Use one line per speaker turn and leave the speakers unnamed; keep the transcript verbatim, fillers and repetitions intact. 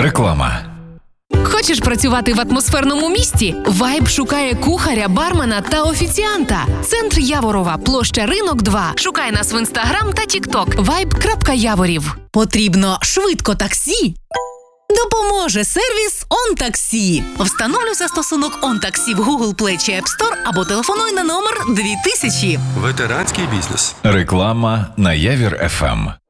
Реклама.
Хочеш працювати в атмосферному місті? Вайб шукає кухаря, бармена та офіціанта. Центр Яворова, площа Ринок два. Шукай нас в Інстаграм та Тікток. вайб.яворів. Потрібно швидко таксі? Допоможе сервіс «ОнТаксі». Встановлюй застосунок «ОнТаксі» в Google Play чи App Store або телефонуй на номер дві тисячі.
Ветеранський бізнес.
Реклама на Явір еф ем.